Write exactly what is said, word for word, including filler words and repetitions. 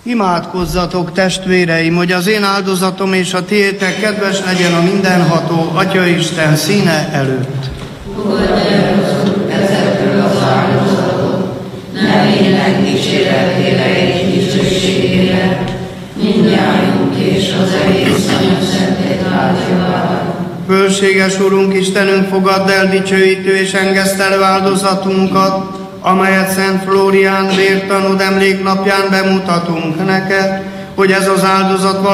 Imádkozzatok, testvéreim, hogy az én áldozatom és a tiétek kedves legyen a mindenható Atyaisten színe előtt. Fogadj el ezekből az áldozatot, nem ének dicséretére és dicsőségére, mindnyájunk és az egész anyaszentét látjavára. Bölséges Urunk, Istenünk, fogadd el dicsőítő és engesztelő áldozatunkat, amelyet Szent Flórián vértanúd emléknapján bemutatunk neked, hogy ez az áldozat